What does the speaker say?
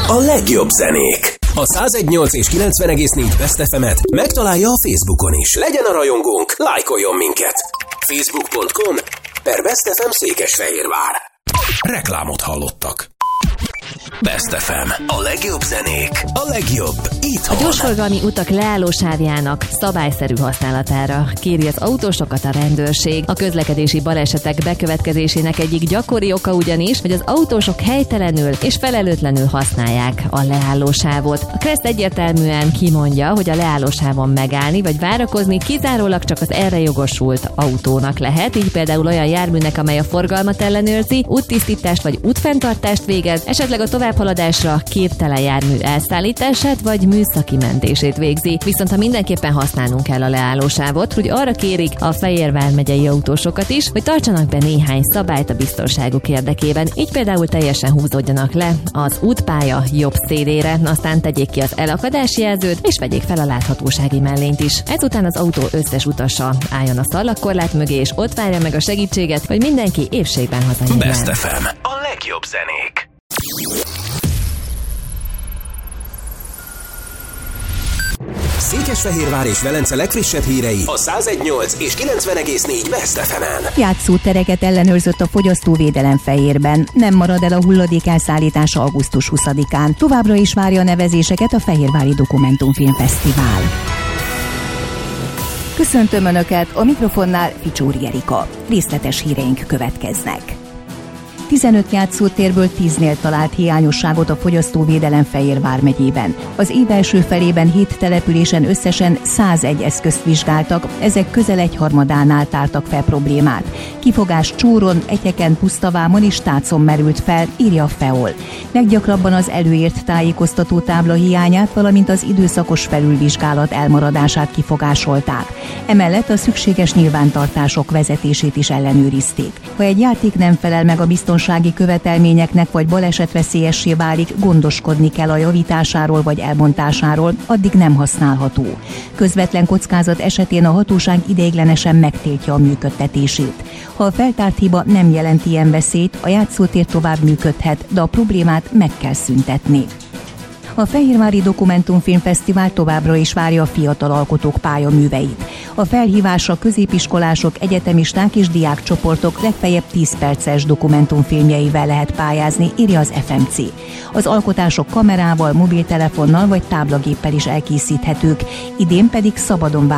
A legjobb zenék. A 101.8 és 90.4 Best FM-et megtalálja a Facebookon is. Legyen a rajongónk, lájkoljon minket. Facebook.com/Best FM Székesfehérvár. Reklámot hallottak. Best FM. A legjobb zenék. A legjobb itthon. A gyorsforgalmi utak leállósávjának szabályszerű használatára kéri az autósokat a rendőrség. A közlekedési balesetek bekövetkezésének egyik gyakori oka ugyanis, hogy az autósok helytelenül és felelőtlenül használják a leállósávot. A Kreszt egyértelműen kimondja, hogy a leállósávon megállni vagy várakozni kizárólag csak az erre jogosult autónak lehet, így például olyan járműnek, amely a forgalmat ellenőrzi, úttisztítást vagy útfenntartást végez, esetleg a továbbhaladásra képtelen jármű elszállítását vagy műszaki mentését végzi. Viszont ha mindenképpen használnunk kell a leállósávot, hogy arra kérik a Fejérvár megyei autósokat is, hogy tartsanak be néhány szabályt a biztonságuk érdekében. Így például teljesen húzódjanak le az útpálya jobb szélére, aztán tegyék ki az elakadási jelzőt, és vegyék fel a láthatósági mellényt is. Ezután az autó összes utasa álljon a szalagkorlát mögé, és ott várja meg a segítséget, hogy mindenki épségben hazajönjen. Best FM. A legjobb zenék. Székesfehérvár és Velence legfrissebb hírei a 101.8 és 90.4 Best FM-en. Játszótereket ellenőrzött a Fogyasztóvédelem Fejérben. Nem marad el a hulladék elszállítása augusztus 20-án. Továbbra is várja a nevezéseket a Fehérvári Dokumentumfilmfesztivál. Köszöntöm Önöket, a mikrofonnál Ficsúri Erika. Részletes híreink következnek. 15 játszótérből 10-nél talált hiányosságot a Fogyasztóvédelem Fejérvár megyében. Az év első felében 7 településen összesen 101 eszközt vizsgáltak, ezek közel egyharmadánál tártak fel problémát. Kifogás Csóron, Etyeken, Pusztavámon és Tácon merült fel, írja a FEOL. Leggyakrabban az előírt tájékoztató tábla hiányát, valamint az időszakos felülvizsgálat elmaradását kifogásolták. Emellett a szükséges nyilvántartások vezetését is ellenőrizték. Ha egy játék nem felel meg a biztonsági követelményeknek vagy balesetveszélyessé válik, gondoskodni kell a javításáról vagy elbontásáról, addig nem használható. Közvetlen kockázat esetén a hatóság ideiglenesen megtiltja a működtetését. Ha a feltárt hiba nem jelent ilyen veszélyt, a játszótér tovább működhet, de a problémát meg kell szüntetni. A Fehérvári Dokumentumfilmfesztivál továbbra is várja a fiatal alkotók pályaműveit. A felhívásra középiskolások, egyetemisták és diákcsoportok legfeljebb 10 perces dokumentumfilmjeivel lehet pályázni, írja az FMC. Az alkotások kamerával, mobiltelefonnal vagy táblagéppel is elkészíthetők, idén pedig szabadon